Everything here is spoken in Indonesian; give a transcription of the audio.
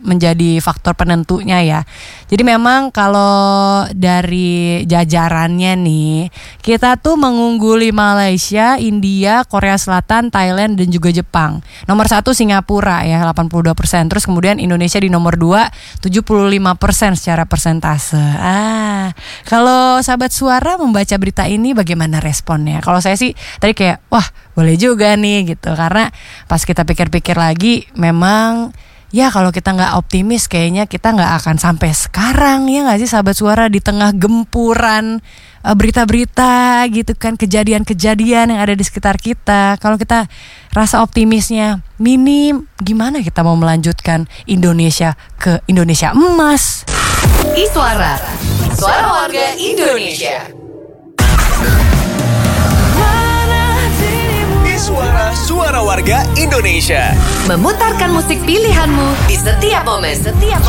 menjadi faktor penentunya ya. Jadi memang kalau dari jajarannya nih, kita tuh mengungguli Malaysia, India, Korea Selatan, Thailand dan juga Jepang. Nomor 1 Singapura ya 82%. Terus kemudian Indonesia di nomor 2 75% secara persentase. Kalau sahabat suara membaca berita ini bagaimana responnya? Kalau saya sih tadi kayak wah boleh juga nih gitu. Karena pas kita pikir-pikir lagi memang ya kalau kita gak optimis kayaknya kita gak akan sampai sekarang ya gak sih sahabat suara, di tengah gempuran berita-berita gitu kan, kejadian-kejadian yang ada di sekitar kita. Kalau kita rasa optimisnya minim, gimana kita mau melanjutkan Indonesia ke Indonesia emas? Iswara, suara warga Indonesia. Suara warga Indonesia. Memutarkan musik pilihanmu di setiap momen.